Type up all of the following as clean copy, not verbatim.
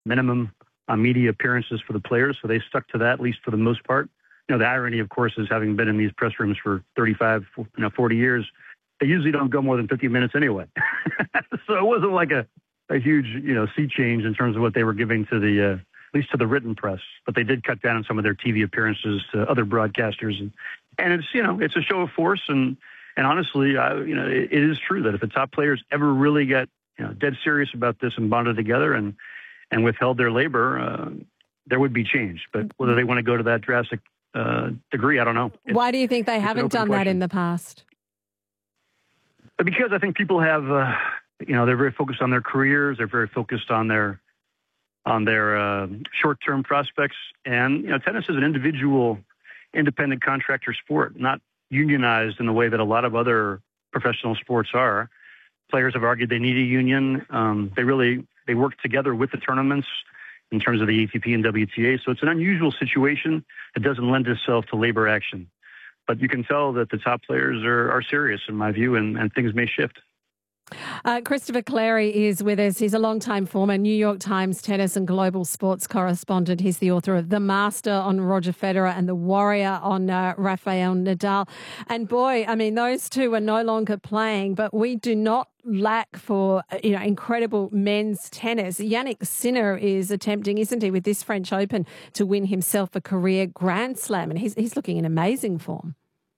minimum media appearances for the players, so they stuck to that, at least for the most part. The irony, of course, is having been in these press rooms for 35, 40 years, they usually don't go more than 50 minutes anyway. So it wasn't like a huge, sea change in terms of what they were giving to the, at least to the written press. But they did cut down on some of their TV appearances to other broadcasters. And it's, it's a show of force. And honestly, it is true that if the top players ever really get, dead serious about this and bonded together and withheld their labor, there would be change. But whether they want to go to that drastic degree, I don't know. Why do you think they haven't done that in the past? Because I think people have, they're very focused on their careers. They're very focused on their short-term prospects. And, tennis is an individual, independent contractor sport, not unionized in the way that a lot of other professional sports are. Players have argued they need a union. They work together with the tournaments in terms of the ATP and WTA. So it's an unusual situation. It doesn't lend itself to labor action. But you can tell that the top players are serious, in my view, and things may shift. Christopher Clarey is with us. He's a long-time former New York Times tennis and global sports correspondent. He's the author of The Master on Roger Federer and The Warrior on Rafael Nadal. And boy, I mean, those two are no longer playing, but we do not lack for, incredible men's tennis. Jannik Sinner is attempting, isn't he, with this French Open to win himself a career Grand Slam, and he's looking in amazing form.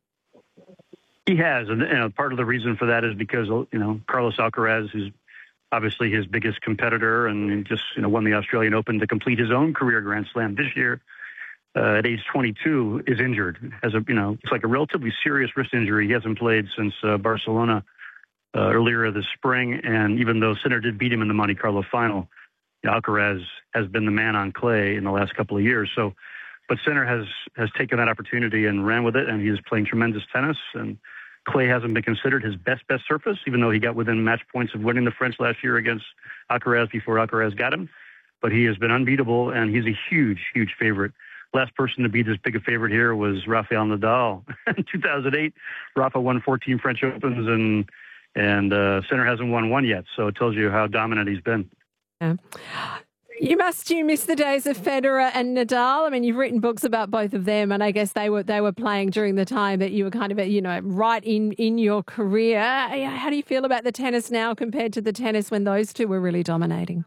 He has, and part of the reason for that is because, Carlos Alcaraz, who's obviously his biggest competitor and just, won the Australian Open to complete his own career Grand Slam this year at age 22, is injured. It's like a relatively serious wrist injury. He hasn't played since Barcelona earlier this spring, and even though Sinner did beat him in the Monte Carlo final, Alcaraz has been the man on clay in the last couple of years. But Sinner has taken that opportunity and ran with it, and he is playing tremendous tennis. And clay hasn't been considered his best surface, even though he got within match points of winning the French last year against Alcaraz before Alcaraz got him. But he has been unbeatable, and he's a huge, huge favorite. Last person to be this big a favorite here was Rafael Nadal. In 2008, Rafa won 14 French Opens, and Sinner hasn't won one yet. So it tells you how dominant he's been. Yeah. You miss the days of Federer and Nadal. I mean, you've written books about both of them, and I guess they were playing during the time that you were kind of, right in your career. How do you feel about the tennis now compared to the tennis when those two were really dominating?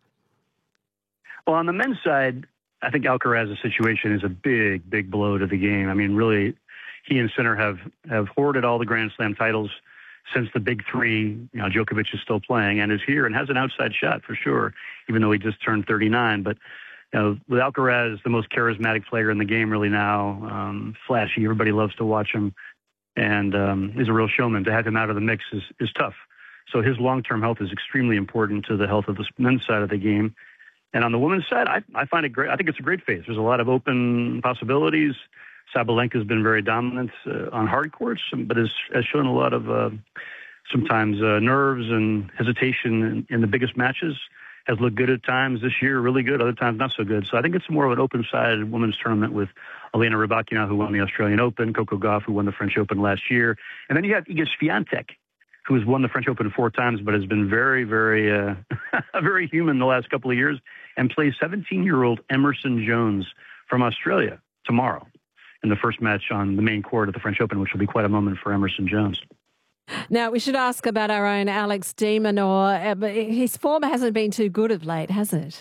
Well, on the men's side, I think Alcaraz's situation is a big, big blow to the game. I mean, really, he and Sinner have hoarded all the Grand Slam titles since the big three. Djokovic is still playing and is here and has an outside shot for sure, even though he just turned 39. But with Alcaraz, the most charismatic player in the game really now, flashy, everybody loves to watch him, and is a real showman. To have him out of the mix is tough. So his long-term health is extremely important to the health of the men's side of the game. And on the women's side, I find it great. I think it's a great phase. There's a lot of open possibilities. Sabalenka's been very dominant on hard courts, but has shown a lot of sometimes nerves and hesitation in the biggest matches. Has looked good at times this year, really good, other times not so good. So I think it's more of an open-sided women's tournament with Elena Rybakina, who won the Australian Open, Coco Gauff, who won the French Open last year. And then you have Iga Swiatek, who has won the French Open 4 times, but has been very, very, very human the last couple of years, and plays 17-year-old Emerson Jones from Australia tomorrow in the first match on the main court at the French Open, which will be quite a moment for Emerson Jones. Now, we should ask about our own Alex de Minaur. His form hasn't been too good of late, has it?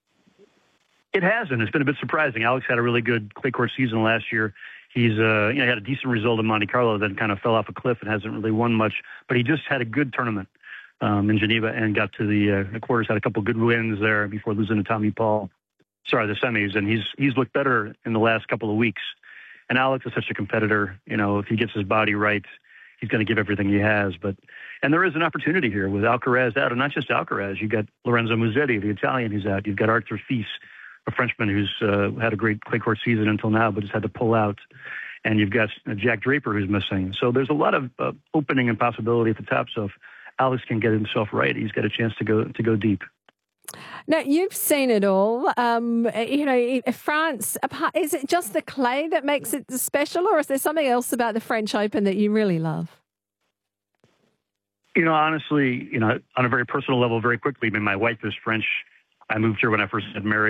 It hasn't. It's been a bit surprising. Alex had a really good clay court season last year. He's he had a decent result in Monte Carlo, then kind of fell off a cliff and hasn't really won much. But he just had a good tournament in Geneva and got to the quarters, had a couple good wins there before losing to Tommy Paul. Sorry, the semis. And he's looked better in the last couple of weeks. And Alex is such a competitor. If he gets his body right, he's going to give everything he has. And there is an opportunity here with Alcaraz out, and not just Alcaraz. You've got Lorenzo Musetti, the Italian, who's out. You've got Arthur Fils, a Frenchman who's had a great clay court season until now, but has had to pull out. And you've got Jack Draper, who's missing. So there's a lot of opening and possibility at the top. So if Alex can get himself right, he's got a chance to go deep. Now, you've seen it all. France, is it just the clay that makes it special, or is there something else about the French Open that you really love? Honestly, on a very personal level, very quickly, my wife is French. I moved here when I first got married.